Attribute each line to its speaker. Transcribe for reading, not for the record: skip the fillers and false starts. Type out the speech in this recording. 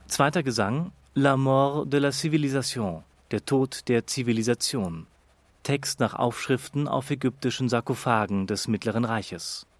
Speaker 1: Zweiter Gesang: La mort de la civilisation, der Tod der Zivilisation. Text nach Aufschriften auf ägyptischen Sarkophagen des Mittleren Reiches